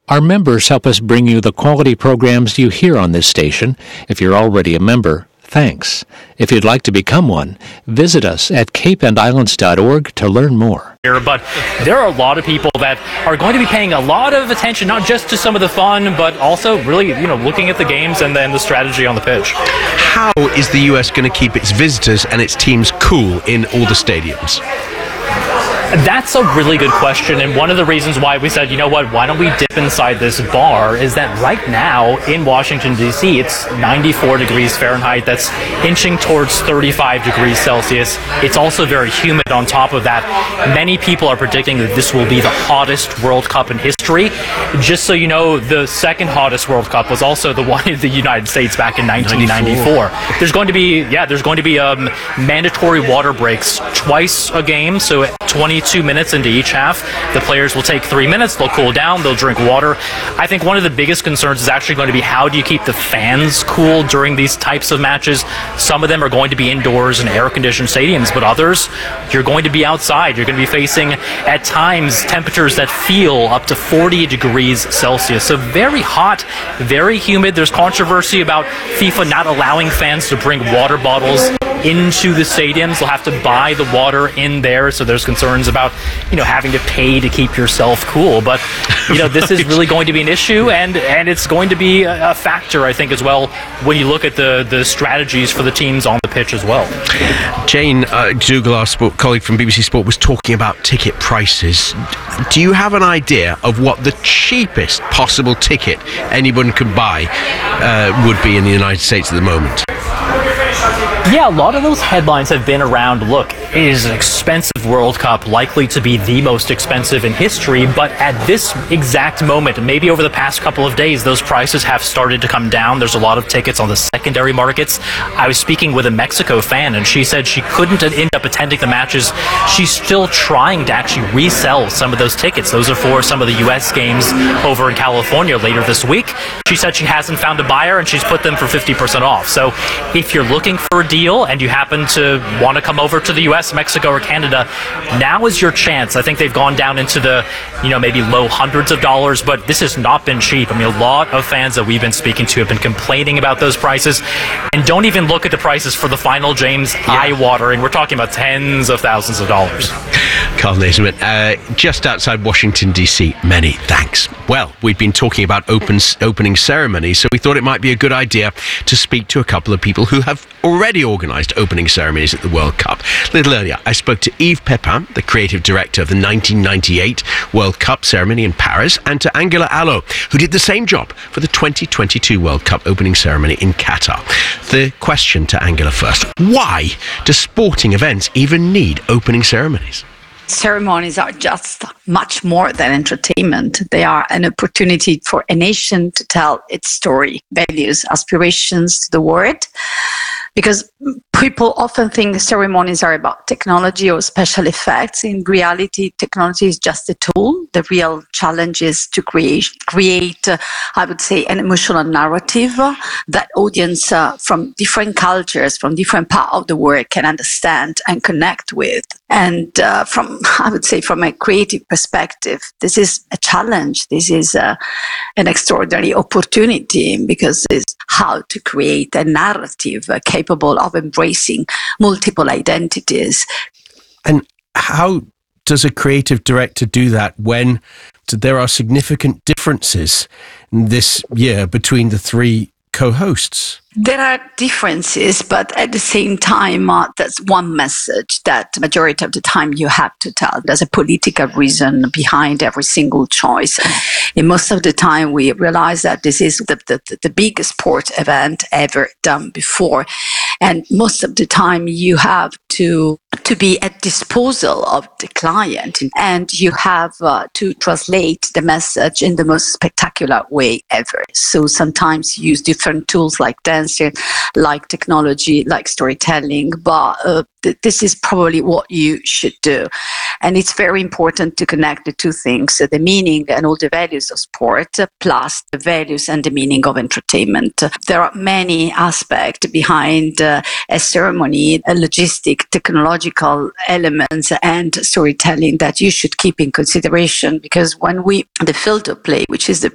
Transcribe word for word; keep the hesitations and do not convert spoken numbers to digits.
Our members help us bring you the quality programs you hear on this station. If you're already a member, thanks. If you'd like to become one, visit us at cape and islands dot org to learn more. But there are a lot of people that are going to be paying a lot of attention, not just to some of the fun, but also really, you know, looking at the games and then the strategy on the pitch. How is the U S going to keep its visitors and its teams cool in all the stadiums? That's a really good question, and one of the reasons why we said, you know what, why don't we dip inside this bar, is that right now in Washington, D C, it's ninety-four degrees Fahrenheit. That's inching towards thirty-five degrees Celsius. It's also very humid on top of that. Many people are predicting that this will be the hottest World Cup in history. Just so you know, the second hottest World Cup was also the one in the United States back in nineteen ninety-four. There's going to be, yeah, there's going to be um, mandatory water breaks twice a game, so twenty-two minutes into each half. The players will take three minutes, they'll cool down, they'll drink water. I think one of the biggest concerns is actually going to be how do you keep the fans cool during these types of matches. Some of them are going to be indoors in air-conditioned stadiums, but others, you're going to be outside. You're going to be facing, at times, temperatures that feel up to forty degrees Celsius. So very hot, very humid. There's controversy about FIFA not allowing fans to bring water bottles into the stadiums. They'll have to buy the water in there, so there's concerns about, you know, having to pay to keep yourself cool. But, you know, this is really going to be an issue, and and it's going to be a, a factor, I think, as well, when you look at the the strategies for the teams on the pitch as well. Jane uh, Dougal, our sport colleague from B B C Sport, was talking about ticket prices. Do you have an idea of what the cheapest possible ticket anyone could buy uh, would be in the United States at the moment? Yeah, a lot of those headlines have been around, look, it is an expensive World Cup, likely to be the most expensive in history, but at this exact moment, maybe over the past couple of days, those prices have started to come down. There's a lot of tickets on the secondary markets. I was speaking with a Mexico fan, and she said she couldn't end up attending the matches. She's still trying to actually resell some of those tickets. Those are for some of the U S games over in California later this week. She said she hasn't found a buyer, and she's put them for fifty percent off. So if you're looking for a deal and you happen to want to come over to the U S, Mexico, or Canada, now is your chance. I think they've gone down into the, you know, maybe low hundreds of dollars, but this has not been cheap. I mean, a lot of fans that we've been speaking to have been complaining about those prices, and don't even look at the prices for the final, James. Yeah. Eye-watering. We're talking about tens of thousands of dollars. Carl Naismith, uh, just outside Washington, D C, many thanks. Well, we've been talking about open, opening ceremonies, so we thought it might be a good idea to speak to a couple of people who have already organised opening ceremonies at the World Cup. A little earlier, I spoke to Yves Pepin, the creative director of the nineteen ninety-eight World Cup ceremony in Paris, and to Angela Allo, who did the same job for the twenty twenty-two World Cup opening ceremony in Qatar. The question to Angela first: why do sporting events even need opening ceremonies? Ceremonies are just much more than entertainment. They are an opportunity for a nation to tell its story, values, aspirations to the world. Because people often think ceremonies are about technology or special effects. In reality, technology is just a tool. The real challenge is to create, create uh, I would say, an emotional narrative uh, that audience uh, from different cultures, from different parts of the world can understand and connect with. And uh, from, I would say, from a creative perspective, this is a challenge. This is uh, an extraordinary opportunity, because it's how to create a narrative uh, capable of embracing multiple identities. And how does a creative director do that when there are significant differences this year between the three co-hosts? There are differences, but at the same time, uh, that's one message that the majority of the time you have to tell. There's a political reason behind every single choice. And most of the time we realize that this is the, the, the biggest sport event ever done before. And most of the time you have to to be at disposal of the client, and you have uh, to translate the message in the most spectacular way ever. So sometimes you use different tools like dancing, like technology, like storytelling, but uh, th- this is probably what you should do. And it's very important to connect the two things, so the meaning and all the values of sport, uh, plus the values and the meaning of entertainment. Uh, there are many aspects behind uh, a ceremony, a logistic, technological elements and storytelling that you should keep in consideration, because when we, the field of play, which is the